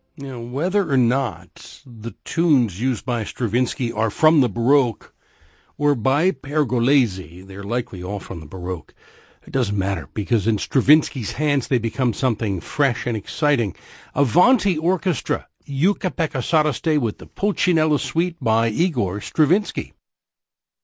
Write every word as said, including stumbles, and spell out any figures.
You know, whether or not the tunes used by Stravinsky are from the Baroque or by Pergolesi, they're likely all from the Baroque. It doesn't matter, because in Stravinsky's hands they become something fresh and exciting. Avanti Orchestra, Yucca Pecca Saraste with the Pulcinella Suite by Igor Stravinsky.